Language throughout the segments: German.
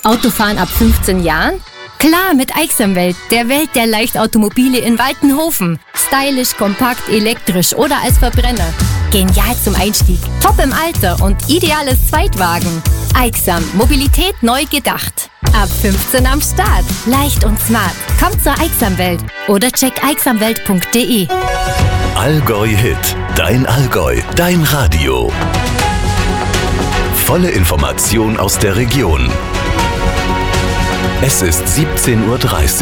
Autofahren ab 15 Jahren? Klar, mit Aixamwelt, der Welt der Leichtautomobile in Waltenhofen. Stylisch, kompakt, elektrisch oder als Verbrenner. Genial zum Einstieg, top im Alter und ideales Zweitwagen. Aixam, Mobilität neu gedacht. Ab 15 am Start. Leicht und smart. Kommt zur Aixamwelt oder check aixamwelt.de. Allgäu Hit. Dein Allgäu. Dein Radio. Volle Information aus der Region. Es ist 17:30 Uhr.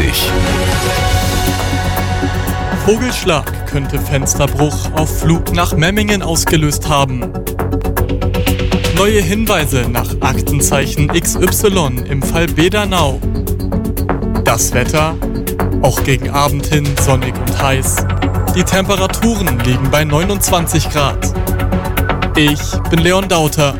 Vogelschlag könnte Fensterbruch auf Flug nach Memmingen ausgelöst haben. Neue Hinweise nach Aktenzeichen XY im Fall Bedernau. Das Wetter, auch gegen Abend hin sonnig und heiß. Die Temperaturen liegen bei 29 Grad. Ich bin Leon Dauter.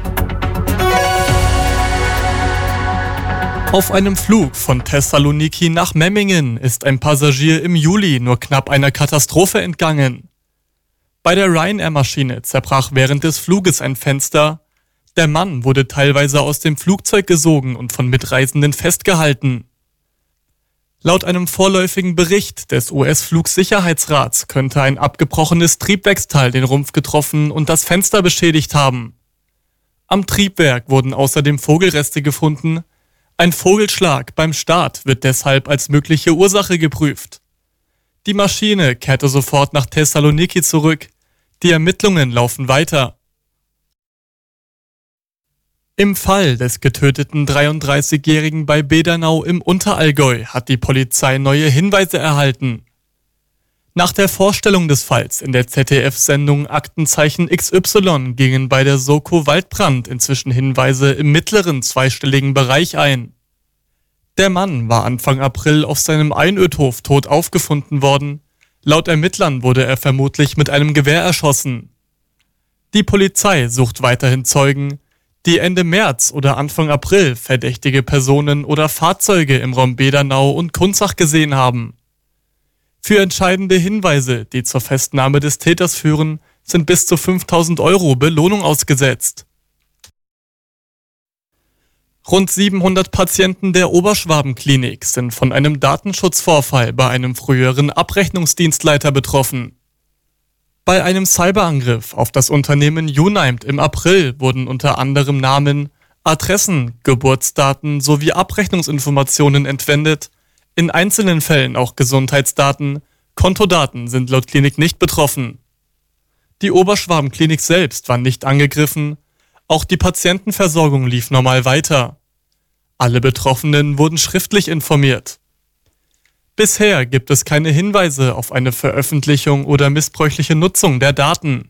Auf einem Flug von Thessaloniki nach Memmingen ist ein Passagier im Juli nur knapp einer Katastrophe entgangen. Bei der Ryanair-Maschine zerbrach während des Fluges ein Fenster. Der Mann wurde teilweise aus dem Flugzeug gesogen und von Mitreisenden festgehalten. Laut einem vorläufigen Bericht des US-Flugsicherheitsrats könnte ein abgebrochenes Triebwerksteil den Rumpf getroffen und das Fenster beschädigt haben. Am Triebwerk wurden außerdem Vogelreste gefunden. Ein Vogelschlag beim Start wird deshalb als mögliche Ursache geprüft. Die Maschine kehrte sofort nach Thessaloniki zurück. Die Ermittlungen laufen weiter. Im Fall des getöteten 33-Jährigen bei Bedernau im Unterallgäu hat die Polizei neue Hinweise erhalten. Nach der Vorstellung des Falls in der ZDF-Sendung Aktenzeichen XY gingen bei der Soko Waldbrand inzwischen Hinweise im mittleren zweistelligen Bereich ein. Der Mann war Anfang April auf seinem Einödhof tot aufgefunden worden. Laut Ermittlern wurde er vermutlich mit einem Gewehr erschossen. Die Polizei sucht weiterhin Zeugen, die Ende März oder Anfang April verdächtige Personen oder Fahrzeuge im Raum Bedernau und Kunzach gesehen haben. Für entscheidende Hinweise, die zur Festnahme des Täters führen, sind bis zu 5.000 € Belohnung ausgesetzt. Rund 700 Patienten der Oberschwaben-Klinik sind von einem Datenschutzvorfall bei einem früheren Abrechnungsdienstleiter betroffen. Bei einem Cyberangriff auf das Unternehmen Unaimed im April wurden unter anderem Namen, Adressen, Geburtsdaten sowie Abrechnungsinformationen entwendet. In einzelnen Fällen auch Gesundheitsdaten, Kontodaten sind laut Klinik nicht betroffen. Die Oberschwaben-Klinik selbst war nicht angegriffen, auch die Patientenversorgung lief normal weiter. Alle Betroffenen wurden schriftlich informiert. Bisher gibt es keine Hinweise auf eine Veröffentlichung oder missbräuchliche Nutzung der Daten.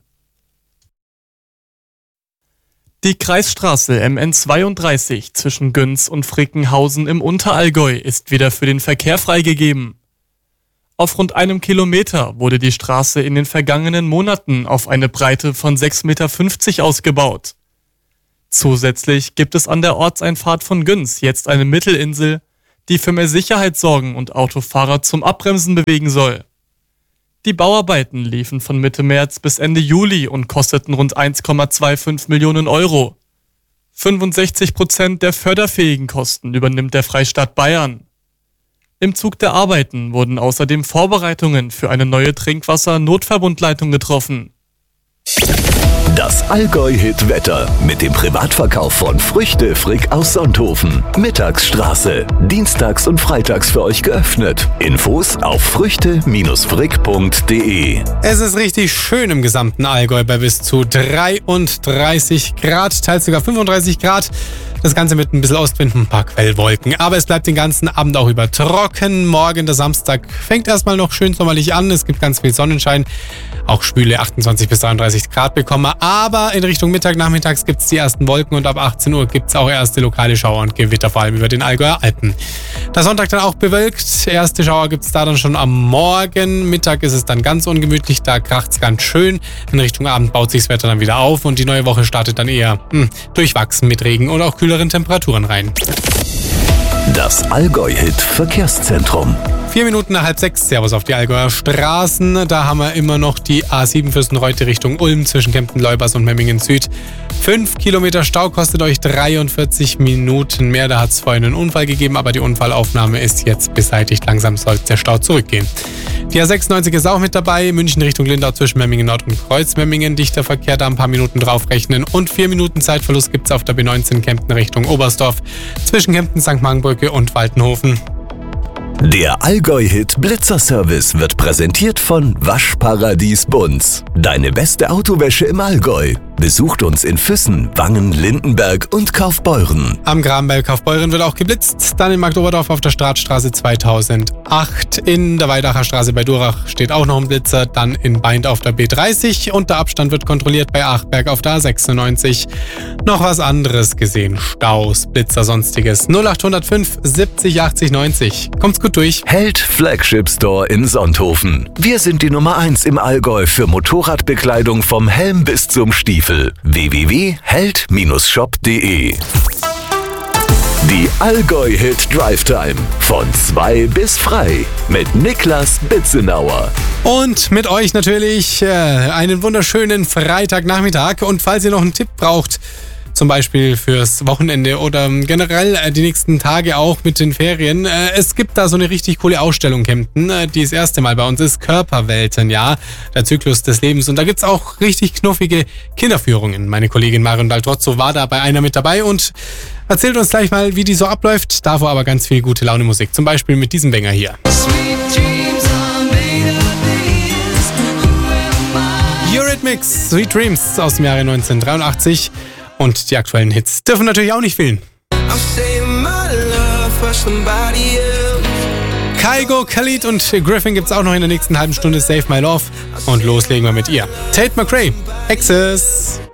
Die Kreisstraße MN32 zwischen Güns und Frickenhausen im Unterallgäu ist wieder für den Verkehr freigegeben. Auf rund 1 Kilometer wurde die Straße in den vergangenen Monaten auf eine Breite von 6,50 Meter ausgebaut. Zusätzlich gibt es an der Ortseinfahrt von Güns jetzt eine Mittelinsel, die für mehr Sicherheit sorgen und Autofahrer zum Abbremsen bewegen soll. Die Bauarbeiten liefen von Mitte März bis Ende Juli und kosteten rund 1,25 Millionen €. 65% der förderfähigen Kosten übernimmt der Freistaat Bayern. Im Zug der Arbeiten wurden außerdem Vorbereitungen für eine neue Trinkwasser-Notverbundleitung getroffen. Das Allgäu-Hit-Wetter mit dem Privatverkauf von Früchte Frick aus Sonthofen. Mittagsstraße. Dienstags und freitags für euch geöffnet. Infos auf früchte-frick.de. Es ist richtig schön im gesamten Allgäu bei bis zu 33 Grad, teils sogar 35 Grad. Das Ganze mit ein bisschen Ostwind und ein paar Quellwolken. Aber es bleibt den ganzen Abend auch über trocken. Morgen, der Samstag, fängt erstmal noch schön sommerlich an. Es gibt ganz viel Sonnenschein. Auch schwüle 28 bis 33 Grad bekommen. Aber in Richtung Mittag, nachmittags gibt es die ersten Wolken und ab 18 Uhr gibt es auch erste lokale Schauer und Gewitter, vor allem über den Allgäuer Alpen. Der Sonntag dann auch bewölkt. Erste Schauer gibt es da dann schon am Morgen. Mittag ist es dann ganz ungemütlich, da kracht es ganz schön. In Richtung Abend baut sich das Wetter dann wieder auf und die neue Woche startet dann eher durchwachsen mit Regen und auch kühleren Temperaturen rein. Das Allgäu-Hit-Verkehrszentrum. 4 Minuten nach 5:30. Servus auf die Allgäuer Straßen. Da haben wir immer noch die A7 Fürstenreute Richtung Ulm zwischen Kempten-Leubers und Memmingen Süd. 5 Kilometer Stau kostet euch 43 Minuten mehr. Da hat es vorhin einen Unfall gegeben, aber die Unfallaufnahme ist jetzt beseitigt. Langsam soll der Stau zurückgehen. Die A96 ist auch mit dabei. München Richtung Lindau zwischen Memmingen Nord und Kreuzmemmingen. Dichter Verkehr, da ein paar Minuten draufrechnen. Und 4 Minuten Zeitverlust gibt es auf der B19 Kempten Richtung Oberstdorf zwischen Kempten, St. Markenbrücke und Waltenhofen. Der Allgäu-Hit Blitzer-Service wird präsentiert von Waschparadies Bunz. Deine beste Autowäsche im Allgäu. Besucht uns in Füssen, Wangen, Lindenberg und Kaufbeuren. Am Grabenberg Kaufbeuren wird auch geblitzt. Dann in Marktoberdorf auf der Stratstraße 2008. In der Weidacher Straße bei Durach steht auch noch ein Blitzer. Dann in Baindt auf der B30. Und der Abstand wird kontrolliert bei Achberg auf der A96. Noch was anderes gesehen. Staus, Blitzer, Sonstiges. 0805 70 80 90. Kommt's gut durch. Held Flagship Store in Sonthofen. Wir sind die Nummer 1 im Allgäu für Motorradbekleidung vom Helm bis zum Stiefel. www.held-shop.de. Die Allgäu-Hit Drive Time von 2 bis frei mit Niklas Bitzenauer. Und mit euch natürlich einen wunderschönen Freitagnachmittag. Und falls ihr noch einen Tipp braucht, zum Beispiel fürs Wochenende oder generell die nächsten Tage auch mit den Ferien. Es gibt da so eine richtig coole Ausstellung, Kempten, die das erste Mal bei uns ist. Körperwelten, ja, der Zyklus des Lebens. Und da gibt's auch richtig knuffige Kinderführungen. Meine Kollegin Marion Daltrozzo war da bei einer mit dabei und erzählt uns gleich mal, wie die so abläuft. Davor aber ganz viel gute Laune Musik. Zum Beispiel mit diesem Banger hier. Eurythmics, Sweet Dreams aus dem Jahre 1983. Und die aktuellen Hits dürfen natürlich auch nicht fehlen. Kygo, Khalid und Griffin gibt's auch noch in der nächsten halben Stunde. Save My Love. Und loslegen wir mit ihr. Tate McRae, Access.